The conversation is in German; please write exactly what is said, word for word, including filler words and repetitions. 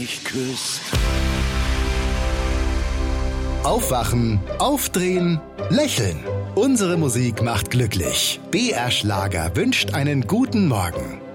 mich küsst. Aufwachen, aufdrehen, lächeln. Unsere Musik macht glücklich. B R Schlager wünscht einen guten Morgen.